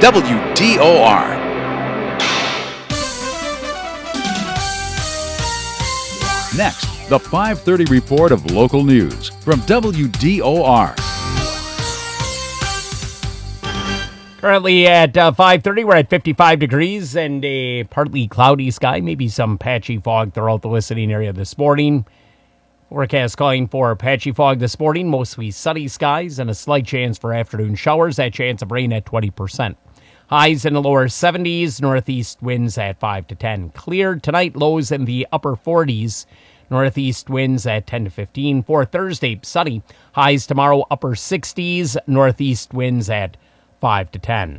WDOR. Next, the 5:30 report of local news from WDOR. Currently at 5:30, we're at 55 degrees and a partly cloudy sky, maybe some patchy fog throughout the listening area this morning. Forecast calling for patchy fog this morning, mostly sunny skies and a slight chance for afternoon showers, that chance of rain at 20%. Highs in the lower 70s, northeast winds at 5 to 10. Clear tonight, lows in the upper 40s. Northeast winds at 10 to 15. For Thursday, sunny. Highs tomorrow, upper 60s. Northeast winds at 5 to 10.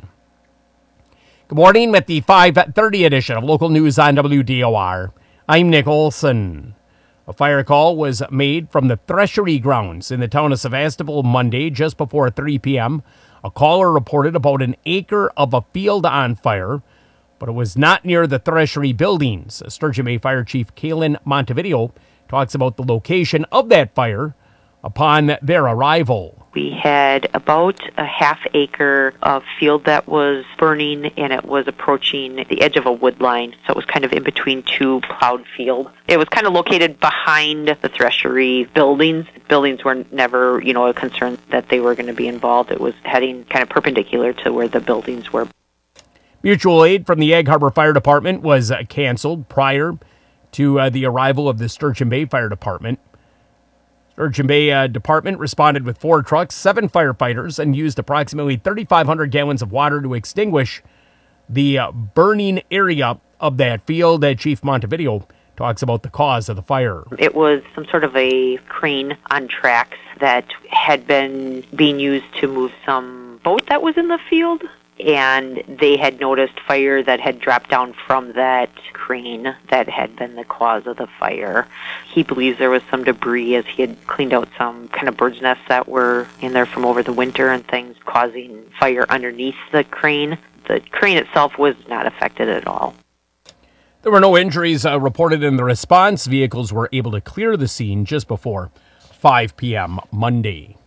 Good morning with the 5:30 edition of Local News on WDOR. I'm Nick Olson. A fire call was made from the Threshery grounds in the town of Sevastopol Monday just before 3 p.m. A caller reported about an acre of a field on fire, but it was not near the Threshery buildings. Sturgeon Bay Fire Chief Kaylin Montevideo talks about the location of that fire upon their arrival. We had about a half acre of field that was burning, and it was approaching the edge of a wood line, so it was kind of in between two plowed fields. It was kind of located behind the Threshery buildings. Buildings were never, a concern that they were going to be involved. It was heading kind of perpendicular to where the buildings were. Mutual aid from the Egg Harbor Fire Department was canceled prior to the arrival of the Sturgeon Bay Fire Department. Sturgeon Bay Department responded with 4 trucks, 7 firefighters, and used approximately 3,500 gallons of water to extinguish the burning area of that field. Chief Montevideo talks about the cause of the fire. It was some sort of a crane on tracks that had been being used to move some boat that was in the field, and they had noticed fire that had dropped down from that crane that had been the cause of the fire. He believes there was some debris as he had cleaned out some kind of bird's nests that were in there from over the winter and things, causing fire underneath the crane. The crane itself was not affected at all. There were no injuries reported in the response. Vehicles were able to clear the scene just before 5 p.m. Monday.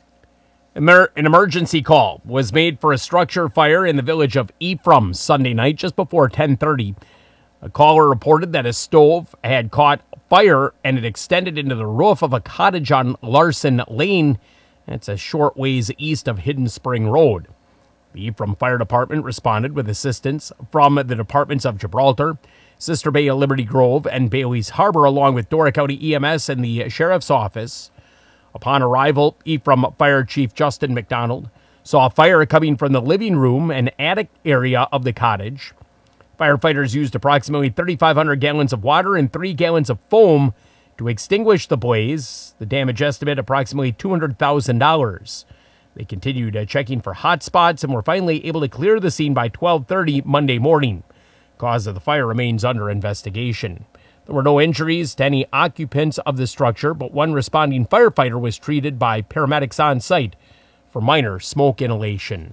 An emergency call was made for a structure fire in the village of Ephraim Sunday night just before 10:30. A caller reported that a stove had caught fire and it extended into the roof of a cottage on Larson Lane. That's a short ways east of Hidden Spring Road. The Ephraim Fire Department responded with assistance from the departments of Gibraltar, Sister Bay, Liberty Grove, and Bailey's Harbor, along with Dora County EMS and the Sheriff's Office. Upon arrival, Ephraim Fire Chief Justin McDonald saw fire coming from the living room and attic area of the cottage. Firefighters used approximately 3,500 gallons of water and 3 gallons of foam to extinguish the blaze. The damage estimate approximately $200,000. They continued checking for hot spots and were finally able to clear the scene by 12:30 Monday morning. Cause of the fire remains under investigation. There were no injuries to any occupants of the structure, but one responding firefighter was treated by paramedics on site for minor smoke inhalation.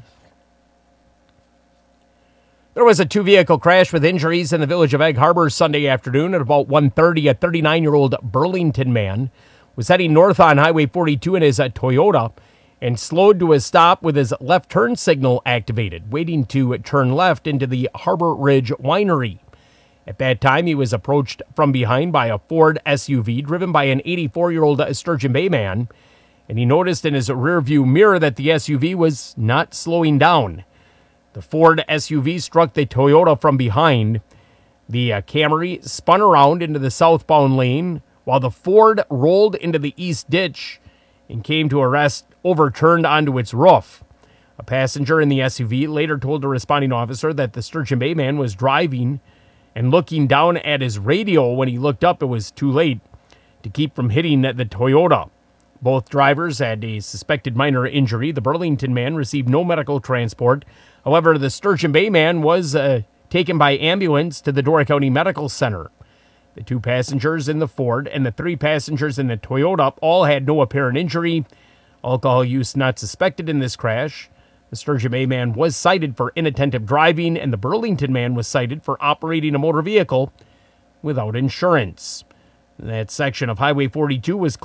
There was a 2-vehicle crash with injuries in the village of Egg Harbor Sunday afternoon at about 1:30. A 39-year-old Burlington man was heading north on Highway 42 in his Toyota and slowed to a stop with his left turn signal activated, waiting to turn left into the Harbor Ridge Winery. At that time, he was approached from behind by a Ford SUV driven by an 84-year-old Sturgeon Bay man, and he noticed in his rearview mirror that the SUV was not slowing down. The Ford SUV struck the Toyota from behind. The Camry spun around into the southbound lane, while the Ford rolled into the east ditch and came to a rest overturned onto its roof. A passenger in the SUV later told a responding officer that the Sturgeon Bay man was driving and looking down at his radio. When he looked up, it was too late to keep from hitting the Toyota. Both drivers had a suspected minor injury. The Burlington man received no medical transport. However, the Sturgeon Bay man was taken by ambulance to the Dora County Medical Center. The 2 passengers in the Ford and the 3 passengers in the Toyota all had no apparent injury. Alcohol use not suspected in this crash. The Sturgeon Bay man was cited for inattentive driving, and the Burlington man was cited for operating a motor vehicle without insurance. That section of Highway 42 was